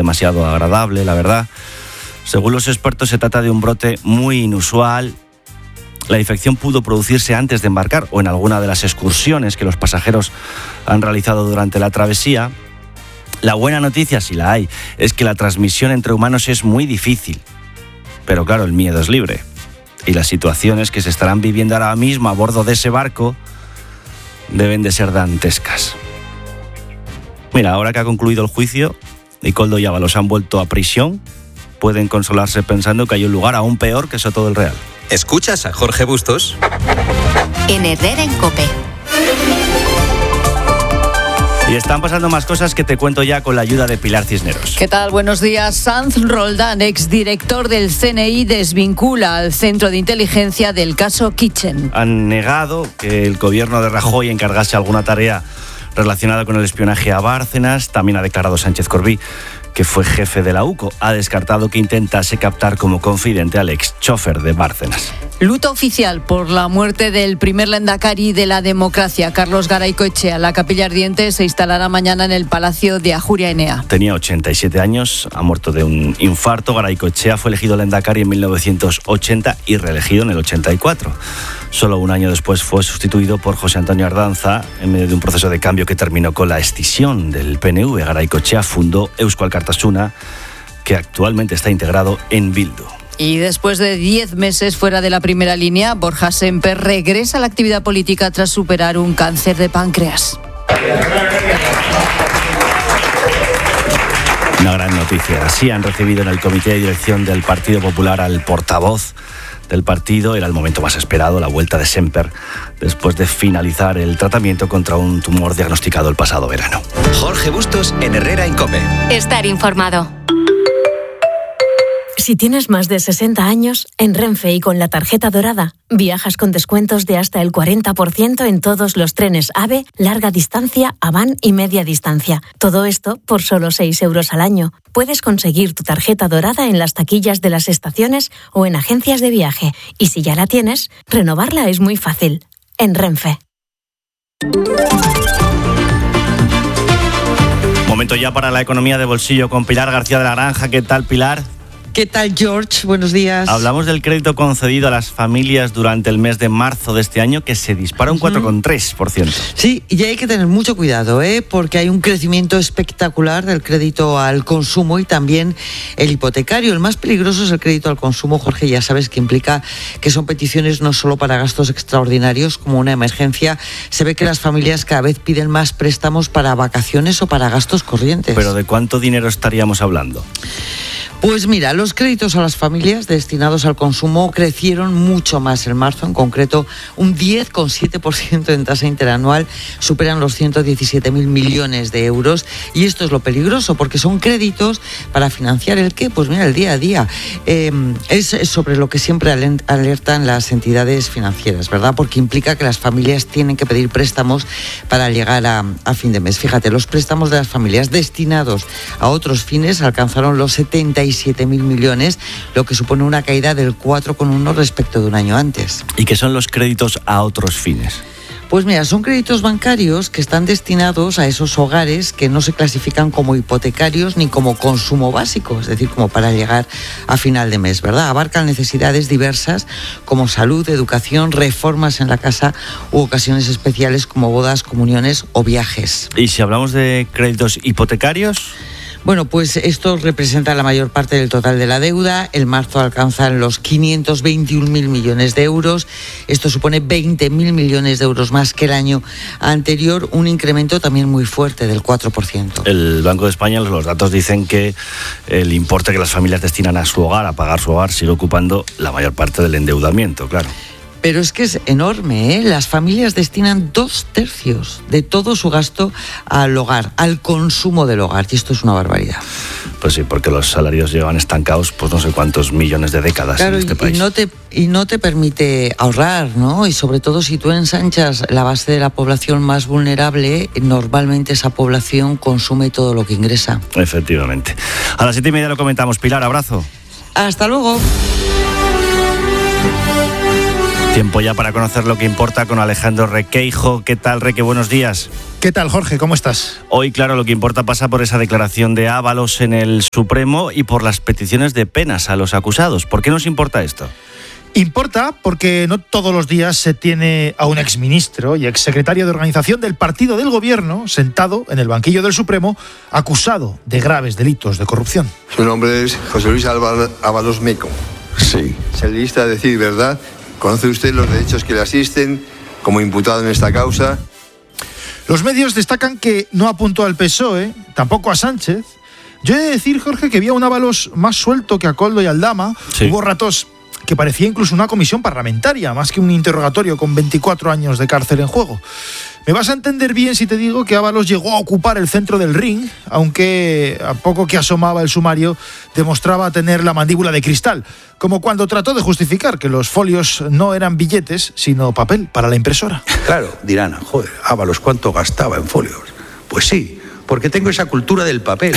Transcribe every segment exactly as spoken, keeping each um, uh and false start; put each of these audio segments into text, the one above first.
demasiado agradable, la verdad. Según los expertos, se trata de un brote muy inusual. La infección pudo producirse antes de embarcar o en alguna de las excursiones que los pasajeros han realizado durante la travesía. La buena noticia, si la hay, es que la transmisión entre humanos es muy difícil. Pero claro, el miedo es libre. Y las situaciones que se estarán viviendo ahora mismo a bordo de ese barco deben de ser dantescas. Mira, ahora que ha concluido el juicio y Koldo y Ábalos han vuelto a prisión, pueden consolarse pensando que hay un lugar aún peor que Soto del Real. ¿Escuchas a Jorge Bustos? En Herrera en COPE. Y están pasando más cosas que te cuento ya con la ayuda de Pilar Cisneros. ¿Qué tal? Buenos días. Sanz Roldán, exdirector del C N I, desvincula al Centro de Inteligencia del caso Kitchen. Han negado que el gobierno de Rajoy encargase alguna tarea relacionada con el espionaje a Bárcenas. También ha declarado Sánchez Corbí, que fue jefe de la U C O. Ha descartado que intentase captar como confidente al ex chofer de Bárcenas. Luto oficial por la muerte del primer lehendakari de la democracia, Carlos Garaycoechea. La capilla ardiente se instalará mañana en el Palacio de Ajuria Enea. Tenía ochenta y siete años, ha muerto de un infarto. Garaycoechea fue elegido lehendakari en mil novecientos ochenta y reelegido en el ochenta y cuatro. Solo un año después fue sustituido por José Antonio Ardanza en medio de un proceso de cambio que terminó con la escisión del P N V. Garaycoechea fundó Eusko Alkartasuna, que actualmente está integrado en Bildu. Y después de diez meses fuera de la primera línea, Borja Sémper regresa a la actividad política tras superar un cáncer de páncreas. Una gran noticia. Así han recibido en el Comité de Dirección del Partido Popular al portavoz del partido. Era el momento más esperado, la vuelta de Sémper, después de finalizar el tratamiento contra un tumor diagnosticado el pasado verano. Jorge Bustos en Herrera en COPE. Estar informado. Si tienes más de sesenta años, en Renfe y con la tarjeta dorada, viajas con descuentos de hasta el cuarenta por ciento en todos los trenes AVE, larga distancia, Avant y media distancia. Todo esto por solo seis euros al año. Puedes conseguir tu tarjeta dorada en las taquillas de las estaciones o en agencias de viaje. Y si ya la tienes, renovarla es muy fácil. En Renfe. Momento ya para la economía de bolsillo con Pilar García de la Granja. ¿Qué tal, Pilar? ¿Qué tal, George? Buenos días. Hablamos del crédito concedido a las familias durante el mes de marzo de este año, que se dispara un cuatro coma tres por ciento. Sí, y hay que tener mucho cuidado, ¿eh? Porque hay un crecimiento espectacular del crédito al consumo y también el hipotecario. El más peligroso es el crédito al consumo, Jorge, ya sabes que implica que son peticiones no solo para gastos extraordinarios como una emergencia. Se ve que las familias cada vez piden más préstamos para vacaciones o para gastos corrientes. ¿Pero de cuánto dinero estaríamos hablando? Pues mira, los créditos a las familias destinados al consumo crecieron mucho más en marzo, en concreto un diez coma siete por ciento en tasa interanual, superan los ciento diecisiete mil millones de euros, y esto es lo peligroso porque son créditos para financiar el qué, pues mira, el día a día. Eh, es sobre lo que siempre alertan las entidades financieras, ¿verdad? Porque implica que las familias tienen que pedir préstamos para llegar a, a fin de mes. Fíjate, los préstamos de las familias destinados a otros fines alcanzaron los setenta y siete mil millones, lo que supone una caída del cuatro coma uno respecto de un año antes. ¿Y qué son los créditos a otros fines? Pues mira, son créditos bancarios que están destinados a esos hogares que no se clasifican como hipotecarios ni como consumo básico, es decir, como para llegar a final de mes, ¿verdad? Abarcan necesidades diversas como salud, educación, reformas en la casa u ocasiones especiales como bodas, comuniones o viajes. ¿Y si hablamos de créditos hipotecarios? Bueno, pues esto representa la mayor parte del total de la deuda. En marzo alcanzan los quinientos veintiún mil millones de euros. Esto supone veinte mil millones de euros más que el año anterior, un incremento también muy fuerte del cuatro por ciento. El Banco de España, los datos dicen que el importe que las familias destinan a su hogar, a pagar su hogar, sigue ocupando la mayor parte del endeudamiento, claro. Pero es que es enorme, ¿eh? Las familias destinan dos tercios de todo su gasto al hogar, al consumo del hogar, y esto es una barbaridad. Pues sí, porque los salarios llevan estancados pues no sé cuántos millones de décadas claro, en este y, país. Y no, te, y no te permite ahorrar, ¿no? Y sobre todo si tú ensanchas la base de la población más vulnerable, normalmente esa población consume todo lo que ingresa. Efectivamente. A las siete y media lo comentamos. Pilar, abrazo. Hasta luego. Tiempo ya para conocer lo que importa con Alejandro Requeijo. ¿Qué tal, Reque? Buenos días. ¿Qué tal, Jorge? ¿Cómo estás? Hoy, claro, lo que importa pasa por esa declaración de Ábalos en el Supremo y por las peticiones de penas a los acusados. ¿Por qué nos importa esto? Importa porque no todos los días se tiene a un exministro y exsecretario de organización del partido del gobierno sentado en el banquillo del Supremo acusado de graves delitos de corrupción. Su nombre es José Luis Ábalos Meco. Sí. Se lista a decir verdad. ¿Conoce usted los derechos que le asisten como imputado en esta causa? Los medios destacan que no apuntó al P S O E, tampoco a Sánchez. Yo he de decir, Jorge, que vi a un Ábalos más suelto que a Koldo y Aldama. Sí. Hubo ratos que parecía incluso una comisión parlamentaria, más que un interrogatorio con veinticuatro años de cárcel en juego. Me vas a entender bien si te digo que Ábalos llegó a ocupar el centro del ring, aunque a poco que asomaba el sumario demostraba tener la mandíbula de cristal, como cuando trató de justificar que los folios no eran billetes, sino papel para la impresora. Claro, dirán, joder, Ábalos, ¿cuánto gastaba en folios? Pues sí, porque tengo esa cultura del papel.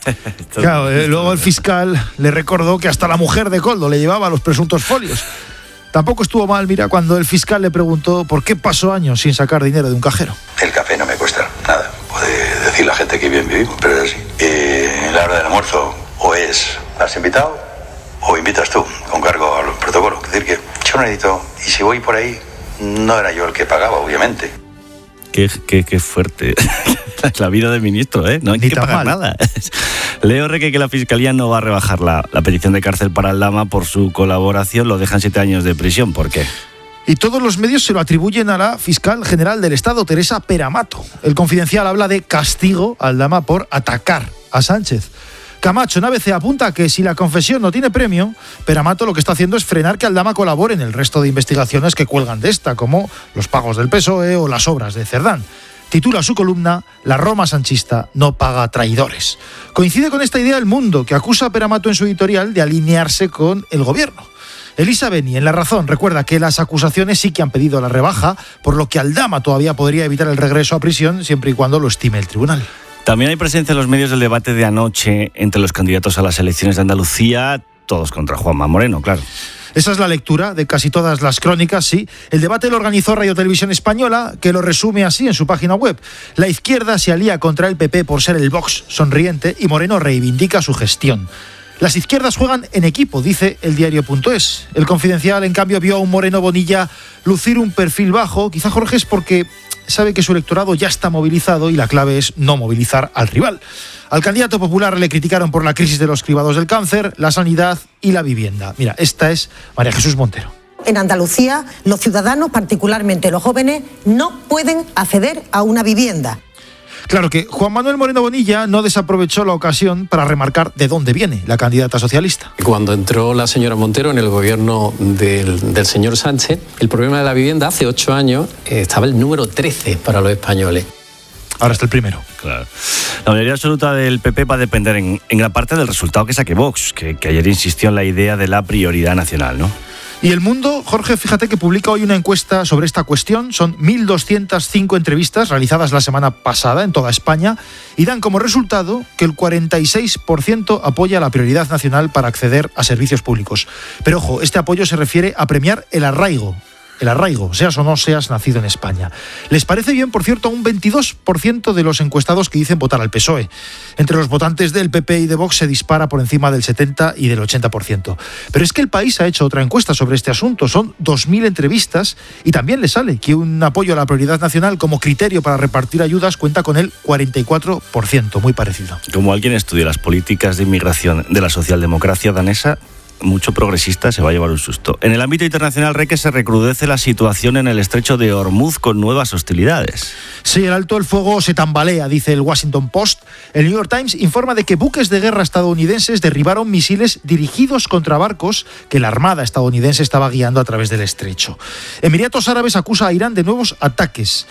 Claro, eh, luego el fiscal le recordó que hasta la mujer de Koldo le llevaba los presuntos folios. Tampoco estuvo mal, mira, cuando el fiscal le preguntó por qué pasó años sin sacar dinero de un cajero. El café no me cuesta nada. Puede decir la gente que bien vivimos, pero es así. Eh, en la hora del almuerzo o es, ¿has invitado? O invitas tú, con cargo al protocolo. Es decir, que yo no necesito, y si voy por ahí, no era yo el que pagaba, obviamente. Qué, qué, qué fuerte. La vida del ministro, ¿eh? No hay Ni que pagar mal. nada. Leo, Reque, que la Fiscalía no va a rebajar la, la petición de cárcel para Aldama por su colaboración. Lo dejan siete años de prisión. ¿Por qué? Y todos los medios se lo atribuyen a la fiscal general del Estado, Teresa Peramato. El Confidencial habla de castigo a Aldama por atacar a Sánchez. Camacho en A B C apunta que si la confesión no tiene premio, Peramato lo que está haciendo es frenar que Aldama colabore en el resto de investigaciones que cuelgan de esta, como los pagos del P S O E o las obras de Cerdán. Titula su columna «La Roma sanchista no paga traidores». Coincide con esta idea El Mundo, que acusa a Peramato en su editorial de alinearse con el gobierno. Elisa Beni, en La Razón, recuerda que las acusaciones sí que han pedido la rebaja, por lo que Aldama todavía podría evitar el regreso a prisión siempre y cuando lo estime el tribunal. También hay presencia en los medios del debate de anoche entre los candidatos a las elecciones de Andalucía, todos contra Juanma Moreno, claro. Esa es la lectura de casi todas las crónicas, sí. El debate lo organizó Radio Televisión Española, que lo resume así en su página web. La izquierda se alía contra el P P por ser el Vox sonriente y Moreno reivindica su gestión. Las izquierdas juegan en equipo, dice el diario.es. El Confidencial, en cambio, vio a un Moreno Bonilla lucir un perfil bajo. Quizá, Jorge, es porque sabe que su electorado ya está movilizado y la clave es no movilizar al rival. Al candidato popular le criticaron por la crisis de los cribados del cáncer, la sanidad y la vivienda. Mira, esta es María Jesús Montero. En Andalucía, los ciudadanos, particularmente los jóvenes, no pueden acceder a una vivienda. Claro que Juan Manuel Moreno Bonilla no desaprovechó la ocasión para remarcar de dónde viene la candidata socialista. Cuando entró la señora Montero en el gobierno del, del señor Sánchez, el problema de la vivienda hace ocho años eh, estaba el número trece para los españoles. Ahora está el primero. Claro. La mayoría absoluta del P P va a depender en, en gran parte del resultado que saque Vox, que, que ayer insistió en la idea de la prioridad nacional, ¿no? Y El Mundo, Jorge, fíjate que publica hoy una encuesta sobre esta cuestión. Son mil doscientas cinco entrevistas realizadas la semana pasada en toda España y dan como resultado que el cuarenta y seis por ciento apoya la prioridad nacional para acceder a servicios públicos. Pero ojo, este apoyo se refiere a premiar el arraigo. El arraigo, seas o no seas nacido en España. Les parece bien, por cierto, a un veintidós por ciento de los encuestados que dicen votar al P S O E. Entre los votantes del P P y de Vox se dispara por encima del setenta y del ochenta por ciento. Pero es que El País ha hecho otra encuesta sobre este asunto. Son dos mil entrevistas y también le sale que un apoyo a la prioridad nacional como criterio para repartir ayudas cuenta con el cuarenta y cuatro por ciento, muy parecido. Como alguien estudia las políticas de inmigración de la socialdemocracia danesa, mucho progresista se va a llevar un susto. En el ámbito internacional, Reque, se recrudece la situación en el estrecho de Hormuz con nuevas hostilidades. Sí, el alto el fuego se tambalea, dice el Washington Post. El New York Times informa de que buques de guerra estadounidenses derribaron misiles dirigidos contra barcos que la Armada estadounidense estaba guiando a través del estrecho. Emiratos Árabes acusa a Irán de nuevos ataques.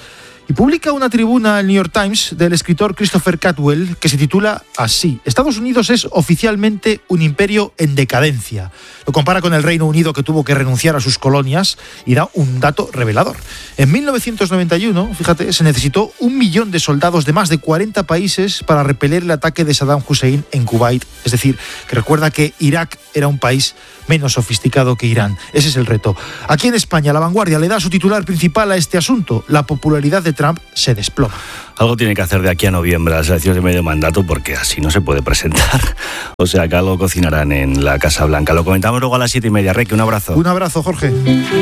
Y publica una tribuna el New York Times del escritor Christopher Caldwell que se titula así: Estados Unidos es oficialmente un imperio en decadencia. Lo compara con el Reino Unido, que tuvo que renunciar a sus colonias, y da un dato revelador. En mil novecientos noventa y uno, fíjate, se necesitó un millón de soldados de más de cuarenta países para repeler el ataque de Saddam Hussein en Kuwait. Es decir, que recuerda que Irak era un país menos sofisticado que Irán. Ese es el reto. Aquí en España, La Vanguardia le da su titular principal a este asunto: la popularidad de Trump se desploma. Algo tiene que hacer de aquí a noviembre, las elecciones de medio mandato, porque así no se puede presentar. O sea, que algo cocinarán en la Casa Blanca. Lo comentamos luego a las siete y media. Reque, un abrazo. Un abrazo, Jorge.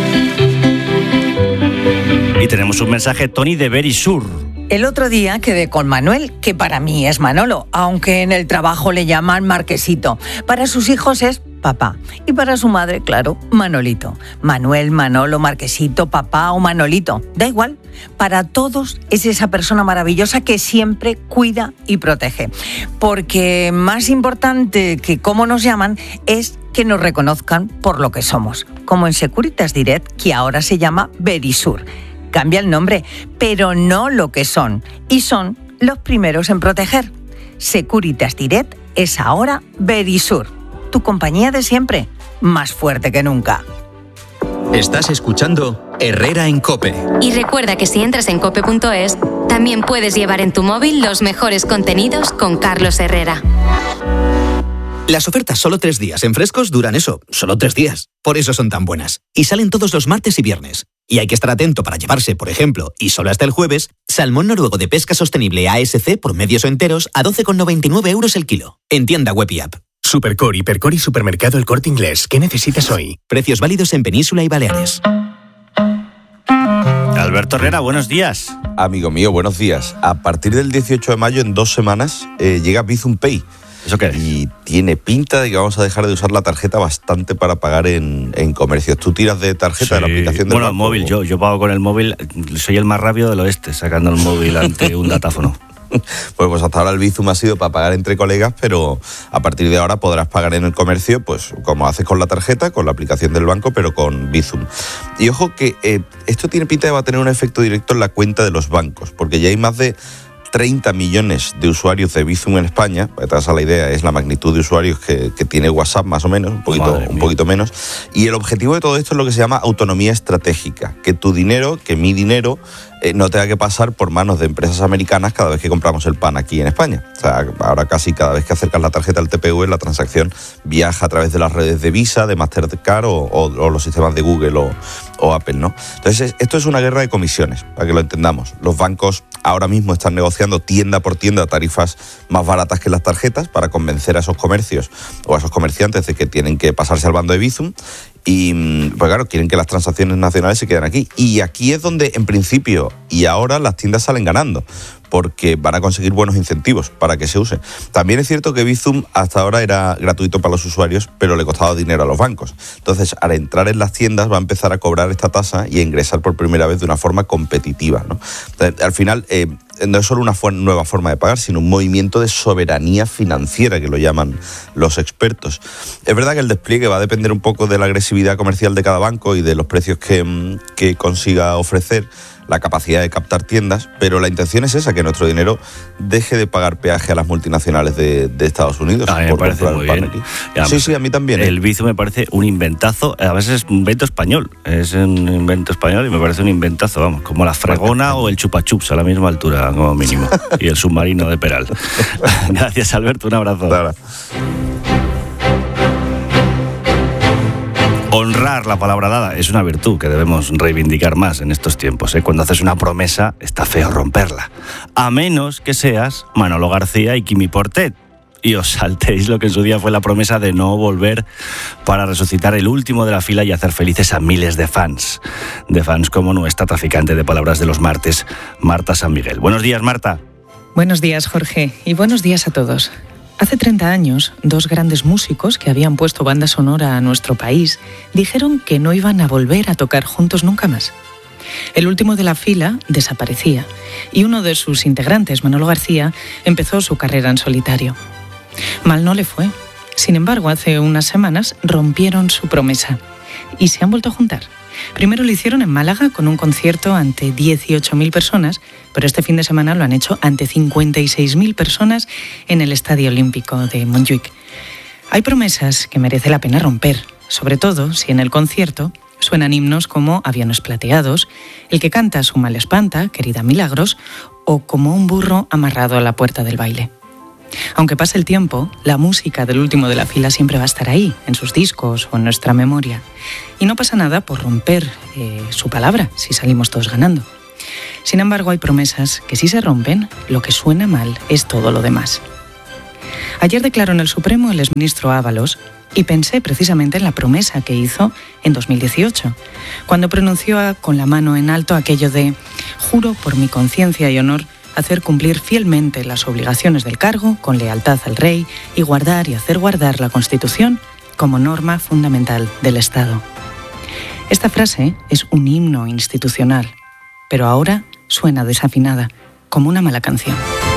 Y tenemos un mensaje, Tony, de Verisur. El otro día quedé con Manuel, que para mí es Manolo, aunque en el trabajo le llaman Marquesito. Para sus hijos es papá. Y para su madre, claro, Manolito. Manuel, Manolo, Marquesito, papá o Manolito. Da igual. Para todos es esa persona maravillosa que siempre cuida y protege. Porque más importante que cómo nos llaman es que nos reconozcan por lo que somos. Como en Securitas Direct, que ahora se llama Verisur. Cambia el nombre, pero no lo que son. Y son los primeros en proteger. Securitas Direct es ahora Verisur. Tu compañía de siempre, más fuerte que nunca. Estás escuchando Herrera en COPE. Y recuerda que si entras en cope punto es, también puedes llevar en tu móvil los mejores contenidos con Carlos Herrera. Las ofertas solo tres días en Frescos duran eso, solo tres días. Por eso son tan buenas. Y salen todos los martes y viernes. Y hay que estar atento para llevarse, por ejemplo, y solo hasta el jueves, salmón noruego de pesca sostenible A S C por medios o enteros a doce con noventa y nueve euros el kilo. En tienda web y app. Supercore, Hipercore y Supermercado El Corte Inglés. ¿Qué necesitas hoy? Precios válidos en Península y Baleares. Alberto Herrera, buenos días. Amigo mío, buenos días. A partir del dieciocho de mayo, en dos semanas, eh, llega Bizum Pay. ¿Eso qué es? Y tiene pinta de que vamos a dejar de usar la tarjeta bastante para pagar en, en comercios. ¿Tú tiras de tarjeta Sí. de la aplicación del Bueno, banco? móvil, yo, yo pago con el móvil, soy el más rápido del oeste, sacando el móvil ante un datáfono. Pues, pues hasta ahora el Bizum ha sido para pagar entre colegas, pero a partir de ahora podrás pagar en el comercio, pues como haces con la tarjeta, con la aplicación del banco, pero con Bizum. Y ojo que eh, esto tiene pinta de va a tener un efecto directo en la cuenta de los bancos, porque ya hay más de treinta millones de usuarios de Bizum en España. Para que te hagas a la idea, es la magnitud de usuarios que, que tiene WhatsApp, más o menos, un poquito, un poquito menos. Y el objetivo de todo esto es lo que se llama autonomía estratégica, que tu dinero, que mi dinero, eh, no tenga que pasar por manos de empresas americanas cada vez que compramos el pan aquí en España. O sea, ahora casi cada vez que acercas la tarjeta al T P V, la transacción viaja a través de las redes de Visa, de Mastercard o, o, o los sistemas de Google o, o Apple, ¿no? Entonces, esto es una guerra de comisiones, para que lo entendamos. Los bancos ahora mismo están negociando tienda por tienda tarifas más baratas que las tarjetas para convencer a esos comercios o a esos comerciantes de que tienen que pasarse al bando de Bizum. Y, pues claro, quieren que las transacciones nacionales se queden aquí. Y aquí es donde, en principio, y ahora las tiendas salen ganando, porque van a conseguir buenos incentivos para que se use. También es cierto que Bizum hasta ahora era gratuito para los usuarios, pero le costaba dinero a los bancos. Entonces, al entrar en las tiendas va a empezar a cobrar esta tasa y a ingresar por primera vez de una forma competitiva, ¿no? Entonces, al final, eh, no es solo una fu- nueva forma de pagar, sino un movimiento de soberanía financiera, que lo llaman los expertos. Es verdad que el despliegue va a depender un poco de la agresividad comercial de cada banco y de los precios que, que consiga ofrecer, la capacidad de captar tiendas, pero la intención es esa, que nuestro dinero deje de pagar peaje a las multinacionales de, de Estados Unidos. A mí me por parece comprar muy pan bien. aquí. Además, Sí, sí, a mí también. ¿eh? El Bizum me parece un inventazo, a veces es un invento español, es un invento español y me parece un inventazo, vamos, como la fregona o el chupachups a la misma altura, como mínimo, y el submarino de Peral. Gracias, Alberto, un abrazo. Claro. Honrar la palabra dada es una virtud que debemos reivindicar más en estos tiempos, ¿eh? Cuando haces una promesa, está feo romperla. A menos que seas Manolo García y Quimi Portet y os saltéis lo que en su día fue la promesa de no volver para resucitar el último de la fila y hacer felices a miles de fans. De fans como nuestra traficante de palabras de los martes, Marta San Miguel. Buenos días, Marta. Buenos días, Jorge, y buenos días a todos. Hace treinta años, dos grandes músicos que habían puesto banda sonora a nuestro país dijeron que no iban a volver a tocar juntos nunca más. El último de la fila desaparecía y uno de sus integrantes, Manolo García, empezó su carrera en solitario. Mal no le fue. Sin embargo, hace unas semanas rompieron su promesa y se han vuelto a juntar. Primero lo hicieron en Málaga con un concierto ante dieciocho mil personas, pero este fin de semana lo han hecho ante cincuenta y seis mil personas en el Estadio Olímpico de Montjuic. Hay promesas que merece la pena romper, sobre todo si en el concierto suenan himnos como Aviones plateados, El que canta su mal espanta, Querida Milagros, o Como un burro amarrado a la puerta del baile. Aunque pase el tiempo, la música del último de la fila siempre va a estar ahí, en sus discos o en nuestra memoria. Y no pasa nada por romper eh, su palabra, si salimos todos ganando. Sin embargo, hay promesas que si se rompen, lo que suena mal es todo lo demás. Ayer declaró en el Supremo el exministro Ábalos y pensé precisamente en la promesa que hizo en dos mil dieciocho, cuando pronunció con la mano en alto aquello de «Juro por mi conciencia y honor hacer cumplir fielmente las obligaciones del cargo con lealtad al rey y guardar y hacer guardar la Constitución como norma fundamental del Estado». Esta frase es un himno institucional, pero ahora suena desafinada, como una mala canción.